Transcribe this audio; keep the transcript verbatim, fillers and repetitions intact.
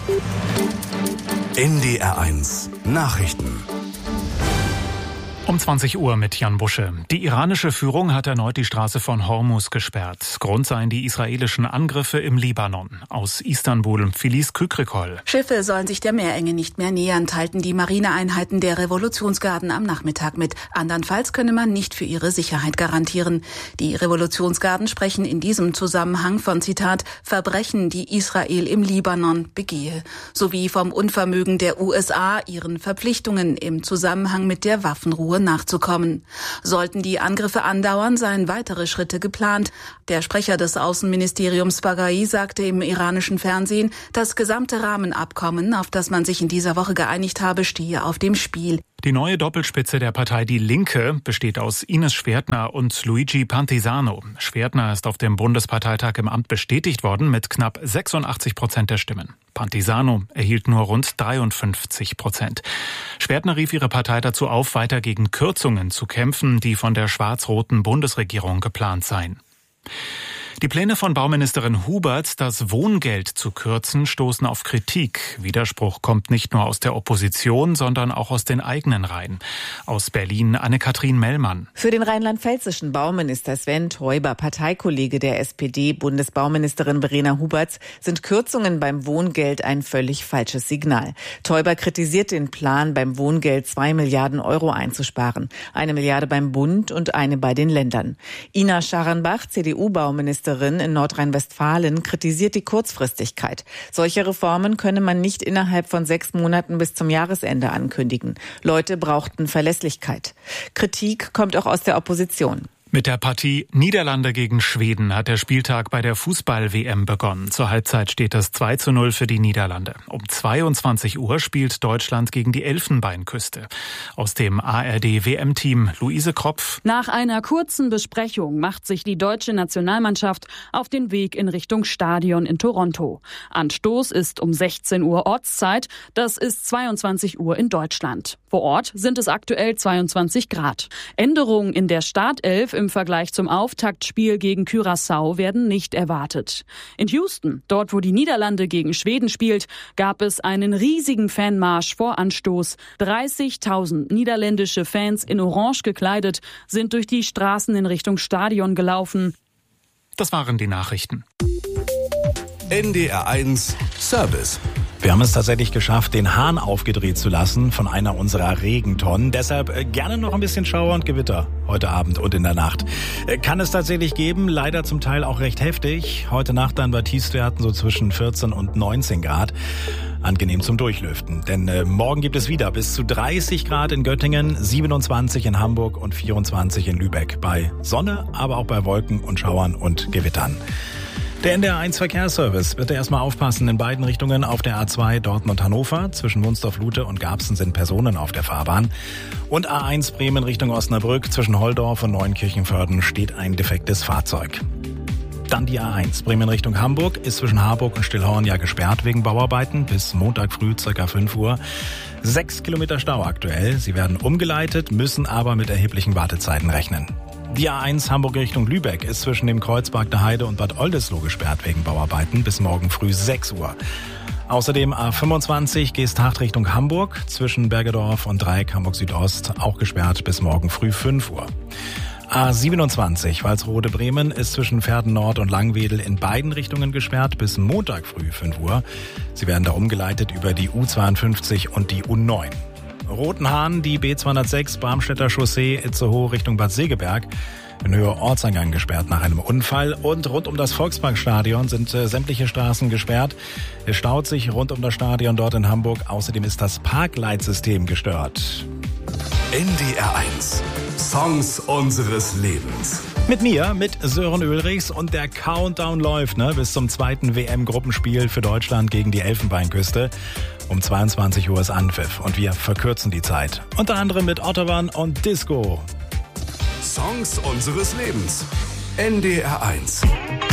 N D R eins Nachrichten. Um zwanzig Uhr mit Jan Busche. Die iranische Führung hat erneut die Straße von Hormuz gesperrt. Grund seien die israelischen Angriffe im Libanon. Aus Istanbul, Filiz Kükrikol. Schiffe sollen sich der Meerenge nicht mehr nähern, teilten die Marineeinheiten der Revolutionsgarden am Nachmittag mit. Andernfalls könne man nicht für ihre Sicherheit garantieren. Die Revolutionsgarden sprechen in diesem Zusammenhang von, Zitat, Verbrechen, die Israel im Libanon begehe, sowie vom Unvermögen der U S A, ihren Verpflichtungen im Zusammenhang mit der Waffenruhe nachzukommen. Sollten die Angriffe andauern, seien weitere Schritte geplant. Der Sprecher des Außenministeriums Baghai sagte im iranischen Fernsehen, das gesamte Rahmenabkommen, auf das man sich in dieser Woche geeinigt habe, stehe auf dem Spiel. Die neue Doppelspitze der Partei Die Linke besteht aus Ines Schwertner und Luigi Pantisano. Schwertner ist auf dem Bundesparteitag im Amt bestätigt worden mit knapp sechsundachtzig Prozent der Stimmen. Pantisano erhielt nur rund dreiundfünfzig Prozent. Schwertner rief ihre Partei dazu auf, weiter gegen Kürzungen zu kämpfen, die von der schwarz-roten Bundesregierung geplant seien. Die Pläne von Bauministerin Hubert, das Wohngeld zu kürzen, stoßen auf Kritik. Widerspruch kommt nicht nur aus der Opposition, sondern auch aus den eigenen Reihen. Aus Berlin Anne-Kathrin Mellmann. Für den rheinland-pfälzischen Bauminister Sven Teuber, Parteikollege der S P D-Bundesbauministerin Verena Huberts, sind Kürzungen beim Wohngeld ein völlig falsches Signal. Teuber kritisiert den Plan, beim Wohngeld zwei Milliarden Euro einzusparen. Eine Milliarde beim Bund und eine bei den Ländern. Ina Scharrenbach, C D U-Bauministerin in Nordrhein-Westfalen, kritisiert die Kurzfristigkeit. Solche Reformen könne man nicht innerhalb von sechs Monaten bis zum Jahresende ankündigen. Leute brauchten Verlässlichkeit. Kritik kommt auch aus der Opposition. Mit der Partie Niederlande gegen Schweden hat der Spieltag bei der Fußball-W M begonnen. Zur Halbzeit steht es zwei zu null für die Niederlande. Um zweiundzwanzig Uhr spielt Deutschland gegen die Elfenbeinküste. Aus dem A R D-W M-Team Luise Kropf. Nach einer kurzen Besprechung macht sich die deutsche Nationalmannschaft auf den Weg in Richtung Stadion in Toronto. Anstoß ist um sechzehn Uhr Ortszeit, das ist zweiundzwanzig Uhr in Deutschland. Vor Ort sind es aktuell zweiundzwanzig Grad. Änderungen in der Startelf im Vergleich zum Auftaktspiel gegen Curaçao werden nicht erwartet. In Houston, dort wo die Niederlande gegen Schweden spielt, gab es einen riesigen Fanmarsch vor Anstoß. dreißigtausend niederländische Fans in Orange gekleidet sind durch die Straßen in Richtung Stadion gelaufen. Das waren die Nachrichten. N D R eins Service. Wir haben es tatsächlich geschafft, den Hahn aufgedreht zu lassen von einer unserer Regentonnen. Deshalb gerne noch ein bisschen Schauer und Gewitter heute Abend und in der Nacht. Kann es tatsächlich geben, leider zum Teil auch recht heftig. Heute Nacht dann bei Tiefstwerten so zwischen vierzehn und neunzehn Grad. Angenehm zum Durchlüften. Denn äh, morgen gibt es wieder bis zu dreißig Grad in Göttingen, siebenundzwanzig in Hamburg und vierundzwanzig in Lübeck. Bei Sonne, aber auch bei Wolken und Schauern und Gewittern. Der N D R eins Verkehrsservice. Bitte erstmal aufpassen in beiden Richtungen auf der A zwei Dortmund-Hannover. Zwischen Wunstorf-Lute und Garbsen sind Personen auf der Fahrbahn. Und A eins Bremen Richtung Osnabrück. Zwischen Holdorf und Neunkirchenvörden steht ein defektes Fahrzeug. Dann die A eins Bremen Richtung Hamburg ist zwischen Harburg und Stillhorn ja gesperrt wegen Bauarbeiten bis Montag früh ca. fünf Uhr. Sechs Kilometer Stau aktuell. Sie werden umgeleitet, müssen aber mit erheblichen Wartezeiten rechnen. Die A eins Hamburg Richtung Lübeck ist zwischen dem Kreuzberg der Heide und Bad Oldesloe gesperrt wegen Bauarbeiten bis morgen früh sechs Uhr. Außerdem A fünfundzwanzig Geesthacht Richtung Hamburg zwischen Bergedorf und Dreieck Hamburg Südost auch gesperrt bis morgen früh fünf Uhr. A siebenundzwanzig Walsrode Bremen ist zwischen Verden Nord und Langwedel in beiden Richtungen gesperrt bis Montag früh fünf Uhr. Sie werden da umgeleitet über die U zweiundfünfzig und die U neun. Rotenhahn, die B zweihundertsechs Bramstädter Chaussee Itzehoe Richtung Bad Segeberg. In Höhe Ortseingang gesperrt nach einem Unfall. Und rund um das Volksparkstadion sind äh, sämtliche Straßen gesperrt. Es staut sich rund um das Stadion dort in Hamburg. Außerdem ist das Parkleitsystem gestört. N D R eins. Songs unseres Lebens. Mit mir, mit Sören Ulrichs, und der Countdown läuft ne, bis zum zweiten W M-Gruppenspiel für Deutschland gegen die Elfenbeinküste. Um zweiundzwanzig Uhr ist Anpfiff und wir verkürzen die Zeit. Unter anderem mit Autobahn und Disco. Songs unseres Lebens. N D R eins.